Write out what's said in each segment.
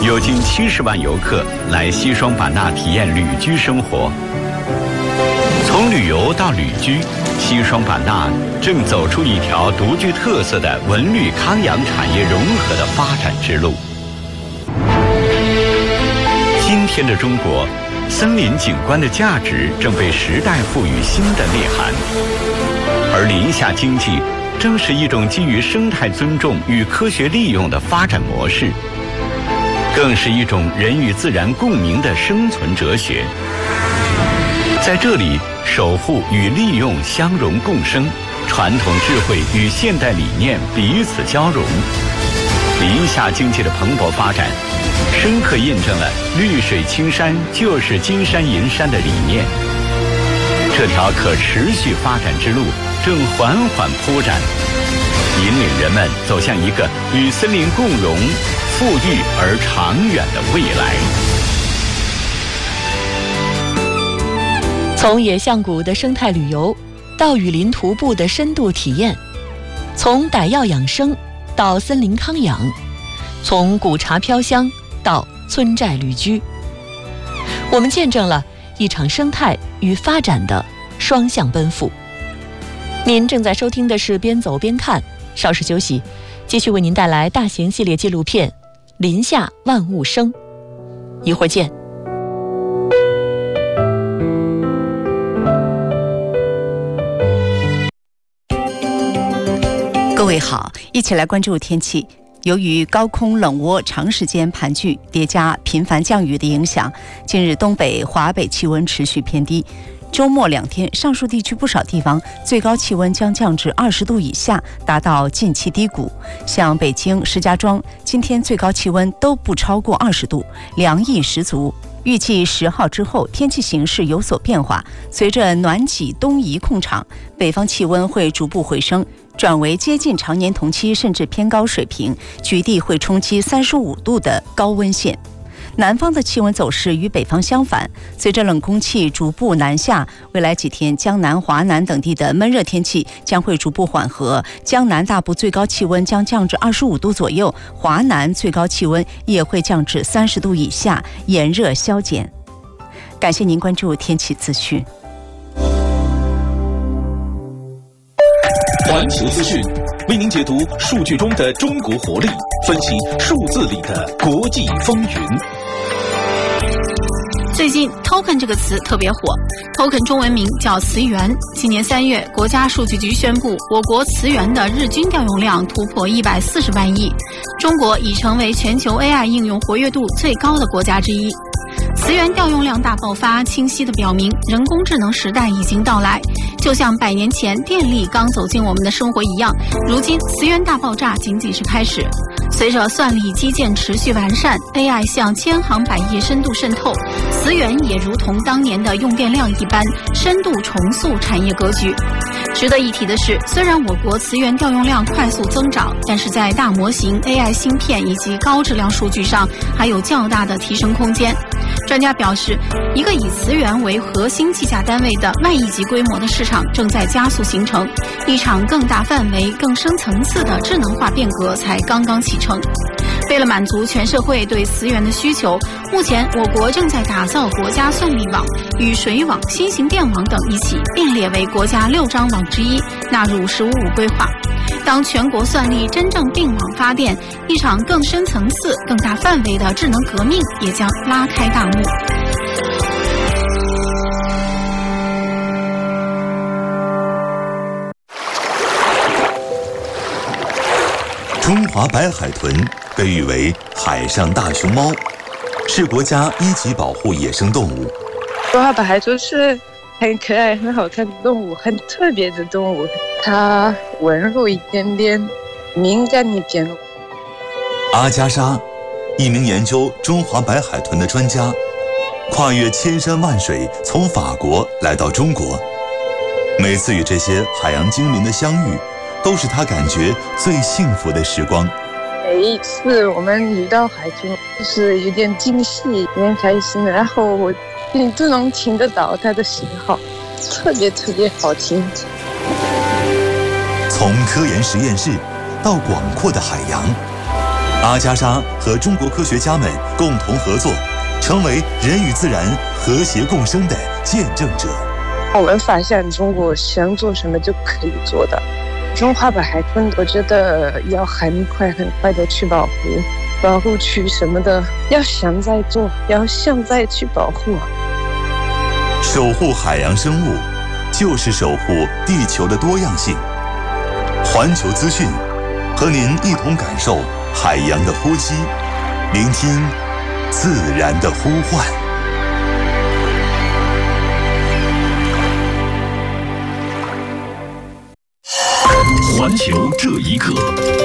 有近70万游客来西双版纳体验旅居生活。从旅游到旅居，西双版纳正走出一条独具特色的文旅康养产业融合的发展之路。今天的中国，森林景观的价值正被时代赋予新的内涵，而林下经济正是一种基于生态尊重与科学利用的发展模式，更是一种人与自然共鸣的生存哲学。在这里，守护与利用相融共生，传统智慧与现代理念彼此交融。林下经济的蓬勃发展，深刻印证了绿水青山就是金山银山的理念。这条可持续发展之路正缓缓铺展，引领人们走向一个与森林共荣、富裕而长远的未来。 从野象谷的生态旅游到雨林徒步的深度体验，从傣药养生到森林康养，从古茶飘香到村寨旅居，我们见证了一场生态与发展的双向奔赴。您正在收听的是边走边看，稍事休息，继续为您带来大型系列纪录片《林下万物生》，一会儿见。 各位好，一起来关注天气。由于高空冷涡长时间盘踞，叠加频繁降雨的影响，近日东北、华北气温持续偏低。周末2天，上述地区不少地方最高气温将降至20度以下，达到近期低谷。像北京、石家庄，今天最高气温都不超过20度，凉意十足。预计10号之后，天气形势有所变化，随着暖季东移控场，北方气温会逐步回升，转为接近常年同期甚至偏高水平，局地会冲击35度的高温线。南方的气温走势与北方相反，随着冷空气逐步南下，未来几天江南、华南等地的闷热天气将会逐步缓和，江南大部最高气温将降至25度左右，华南最高气温也会降至30度以下，炎热消减。感谢您关注天气资讯。 环球资讯为您解读数据中的中国活力，分析数字里的国际风云。 最近 token 这个词特别火， token 中文名叫词源。今年3月，国家数据局宣布，我国词源的日均调用量突破140万亿，中国已成为全球 AI 应用活跃度最高的国家之一。词源调用量大爆发，清晰地表明人工智能时代已经到来。就像100年前电力刚走进我们的生活一样，如今词源大爆炸仅仅是开始。随着算力基建持续完善， AI 向千行百业深度渗透，词源也如同当年的用电量一般，深度重塑产业格局。值得一提的是，虽然我国词源调用量快速增长，但是在大模型、AI 芯片以及高质量数据上还有较大的提升空间。专家表示，一个以词源为核心计价单位的万亿级规模的市场正在加速形成，一场更大范围、更深层次的智能化变革才刚刚启程。为了满足全社会对词源的需求，目前我国正在打造国家算力网，与水网、新型电网等一起并列为国家6张网之一，纳入“十五五”规划。当全国算力真正并网发电，一场更深层次、更大范围的智能革命也将拉开大幕。 中华白海豚被誉为海上大熊猫，是国家1级保护野生动物。 中华白海豚是很可爱、很好看的动物，很特别的动物。它温柔一点点，敏感一点。 阿加莎，一名研究中华白海豚的专家，跨越千山万水，从法国来到中国。每次与这些海洋精灵的相遇，都是他感觉最幸福的时光。 每一次我们遇到海豚，就是有点惊喜，有点开心，然后我都能听得到它的信号，特别特别好听。从科研实验室到广阔的海洋， 阿加莎和中国科学家们共同合作，成为人与自然和谐共生的见证者。 我们发现中国想做什么就可以做的。中华白海豚，我觉得要很快的去保护区什么的，要想再做，要想再去保护。 守护海洋生物，就是守护地球的多样性。环球资讯，和您一同感受海洋的呼吸，聆听自然的呼唤。 环球这一刻，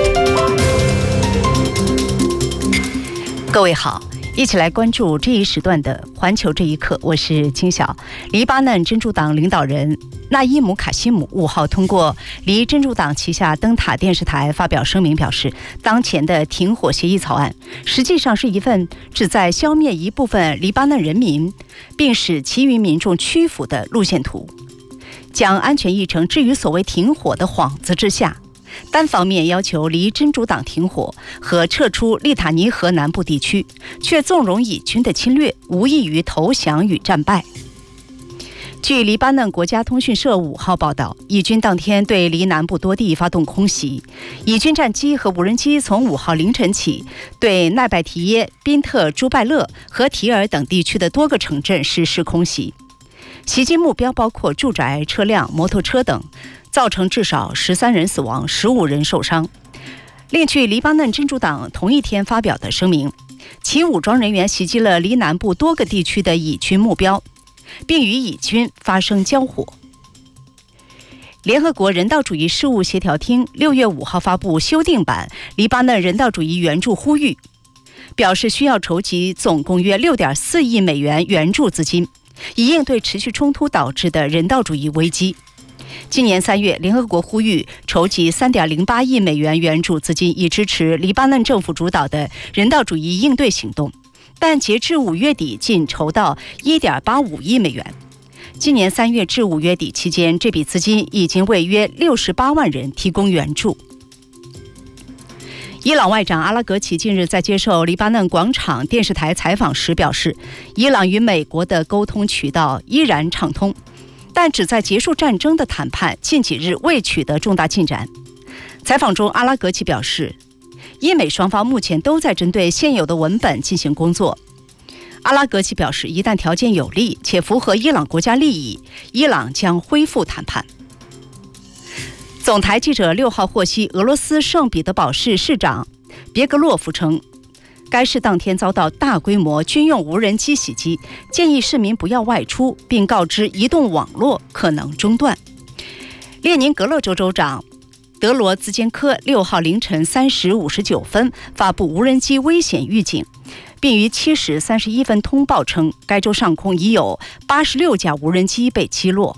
各位好，一起来关注这一时段的环球这一刻，我是金晓。黎巴嫩真主党领导人纳伊姆·卡西姆5号通过黎真主党旗下灯塔电视台发表声明，表示当前的停火协议草案实际上是一份旨在消灭一部分黎巴嫩人民并使其余民众屈服的路线图，将安全议程置于所谓停火的幌子之下，单方面要求黎真主党停火和撤出利塔尼河南部地区，却纵容以军的侵略，无异于投降与战败。据黎巴嫩国家通讯社5号报道，以军当天对黎南部多地发动空袭，以军战机和无人机从5号凌晨起对奈拜提耶、宾特朱拜勒和提尔等地区的多个城镇实施空袭，袭击目标包括住宅、车辆、摩托车等，造成至少13人死亡，15人受伤。另据黎巴嫩真主党同一天发表的声明，其武装人员袭击了黎南部多个地区的以军目标，并与以军发生交火。联合国人道主义事务协调厅6月5号发布修订版黎巴嫩人道主义援助呼吁，表示需要筹集总共约6.4亿美元援助资金，以应对持续冲突导致的人道主义危机。今年3月，联合国呼吁筹集3.08亿美元援助资金，以支持黎巴嫩政府主导的人道主义应对行动，但截至5月底仅筹到1.85亿美元。今年3月至5月底期间，这笔资金已经为约68万人提供援助。伊朗外长阿拉格齐近日在接受黎巴嫩广场电视台采访时表示，伊朗与美国的沟通渠道依然畅通，但旨在结束战争的谈判近几日未取得重大进展。采访中，阿拉格齐表示，伊美双方目前都在针对现有的文本进行工作。阿拉格齐表示，一旦条件有利且符合伊朗国家利益，伊朗将恢复谈判。总台记者6号获悉，俄罗斯圣彼得堡市市长别格洛夫称，该市当天遭到大规模军用无人机袭击，建议市民不要外出，并告知移动网络可能中断。列宁格勒州州长德罗兹坚科6号凌晨3时59分发布无人机危险预警，并于7时31分通报称，该州上空已有86架无人机被击落。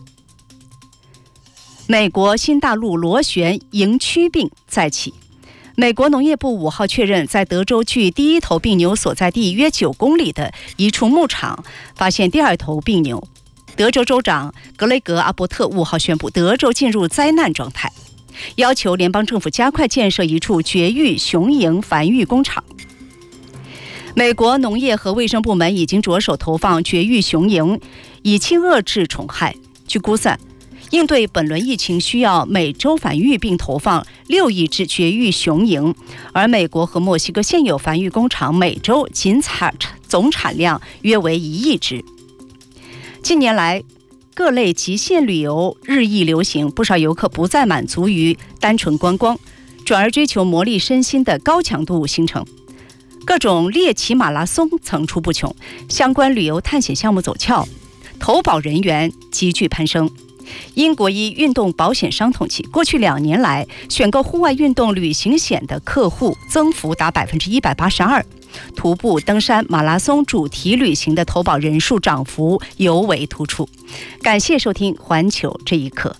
美国新大陆螺旋蝇蛆病再起，美国农业部5号确认，在德州距第一头病牛所在地约9公里的一处牧场发现第二头病牛。德州州长格雷格·阿伯特5号宣布，德州进入灾难状态，要求联邦政府加快建设一处绝育雄蝇繁育工厂。美国农业和卫生部门已经着手投放绝育雄蝇，以期遏制虫害。据估算，应对本轮疫情需要每周繁育并投放6亿只绝育雄蝇，而美国和墨西哥现有繁育工厂每周总产量约为1亿只。近年来，各类极限旅游日益流行，不少游客不再满足于单纯观光，转而追求磨砺身心的高强度行程。各种猎奇马拉松层出不穷，相关旅游探险项目走俏，投保人员急剧攀升。英国一运动保险商统计，过去2年来，选购户外运动旅行险的客户增幅达182%，徒步、登山、马拉松主题旅行的投保人数涨幅尤为突出。感谢收听《环球这一刻》。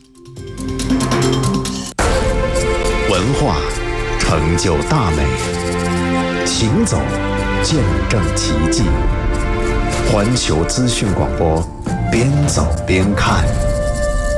文化成就大美，行走见证奇迹。环球资讯广播，边走边看。